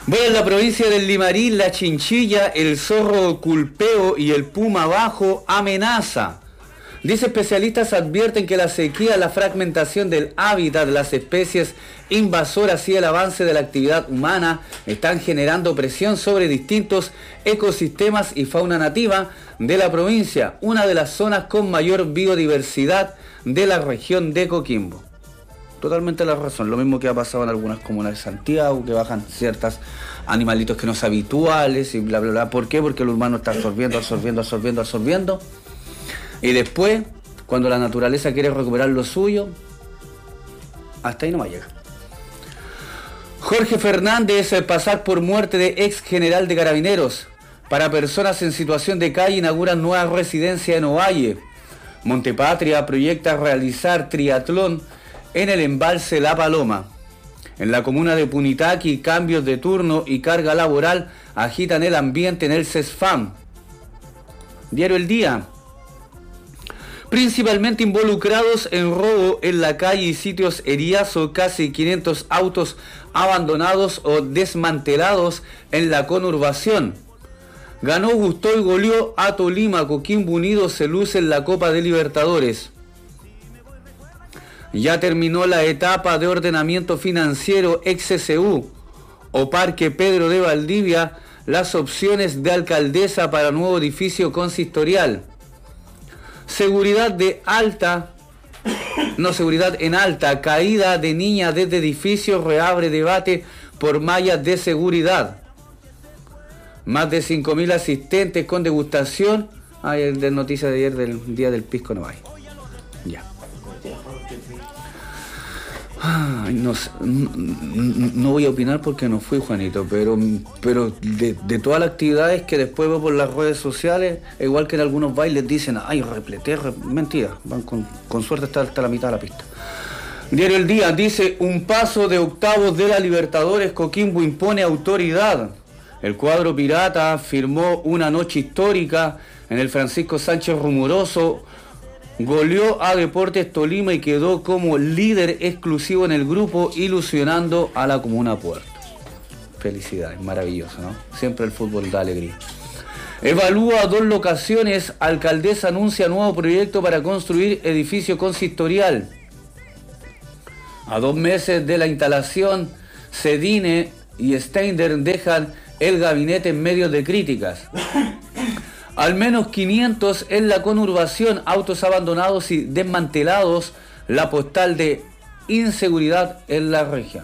Bueno, en la provincia del Limarí, la chinchilla, el zorro culpeo y el puma bajo amenaza. Dice especialistas advierten que la sequía, la fragmentación del hábitat de las especies invasoras y el avance de la actividad humana están generando presión sobre distintos ecosistemas y fauna nativa de la provincia, una de las zonas con mayor biodiversidad de la región de Coquimbo. Totalmente la razón, lo mismo que ha pasado en algunas comunas de Santiago, que bajan ciertos animalitos que no son habituales y bla bla bla. ¿Por qué? Porque el humano está absorbiendo. Y después, cuando la naturaleza quiere recuperar lo suyo, hasta ahí no va a llegar. Jorge Fernández, pasar por muerte de ex general de Carabineros. Para personas en situación de calle inauguran nueva residencia en Ovalle. Montepatria proyecta realizar triatlón en el embalse La Paloma. En la comuna de Punitaqui, cambios de turno y carga laboral agitan el ambiente en el CESFAM. Diario El Día. Principalmente involucrados en robo en la calle y sitios Eriazo, casi 500 autos abandonados o desmantelados en la conurbación. Ganó, gustó y goleó a Tolima. Coquimbo Unido se luce en la Copa de Libertadores. Ya terminó la etapa de ordenamiento financiero ex-CCU o Parque Pedro de Valdivia, las opciones de alcaldesa para nuevo edificio consistorial. Seguridad en alta, caída de niña desde edificio, reabre debate por mallas de seguridad. Más de 5.000 asistentes con degustación. Hay de noticias de ayer del Día del Pisco no hay. Ya. Ay, no voy a opinar porque no fui, Juanito, pero de todas las actividades que después veo por las redes sociales, igual que en algunos bailes dicen, ay, mentira, van con suerte hasta la mitad de la pista. Diario El Día dice, un paso de octavos de la Libertadores, Coquimbo impone autoridad. El cuadro pirata firmó una noche histórica en el Francisco Sánchez Rumoroso. Goleó a Deportes Tolima y quedó como líder exclusivo en el grupo, ilusionando a la comuna Puerto. Felicidades, maravilloso, ¿no? Siempre el fútbol da alegría. Evalúa 2 locaciones, alcaldesa anuncia nuevo proyecto para construir edificio consistorial. A 2 meses de la instalación, Cedine y Steiner dejan el gabinete en medio de críticas. Al menos 500 en la conurbación, autos abandonados y desmantelados, la postal de inseguridad en la región.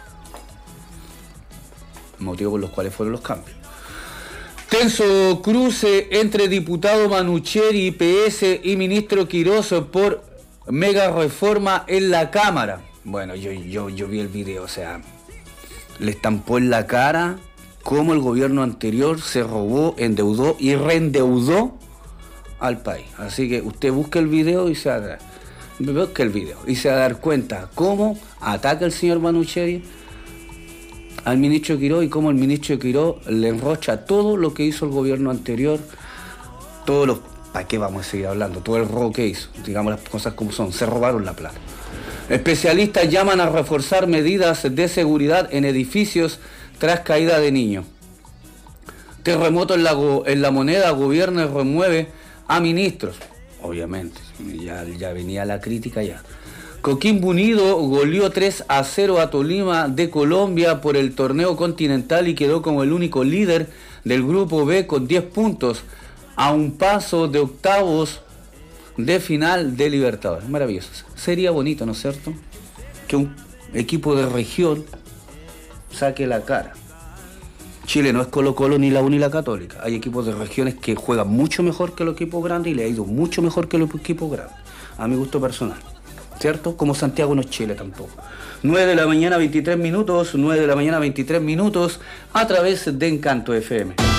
Motivo por los cuales fueron los cambios. Tenso cruce entre diputado Manucheri, PS y ministro Quirós por mega reforma en la Cámara. Bueno, yo vi el video, o sea, le estampó en la cara cómo el gobierno anterior se robó, endeudó y reendeudó al país. Así que usted busque el video y se va a dar cuenta cómo ataca el señor Manucheri al ministro Quirós y cómo el ministro Quirós le enrocha todo lo que hizo el gobierno anterior, ¿para qué vamos a seguir hablando? Todo el robo que hizo, digamos las cosas como son, se robaron la plata. Especialistas llaman a reforzar medidas de seguridad en edificios tras caída de niños. Terremoto en la Moneda, gobierno remueve a ministros. Obviamente, ya venía la crítica ya. Coquimbo Unido goleó 3-0 a Tolima de Colombia por el torneo continental y quedó como el único líder del grupo B con 10 puntos, a un paso de octavos de final de Libertadores. Maravilloso. Sería bonito, ¿no es cierto?, que un equipo de región saque la cara. Chile no es Colo-Colo ni la U ni la Católica. Hay equipos de regiones que juegan mucho mejor que los equipos grandes y le ha ido mucho mejor que los equipos grandes, a mi gusto personal, ¿cierto? Como Santiago no es Chile tampoco. 9 de la mañana 23 minutos, a través de Encanto FM.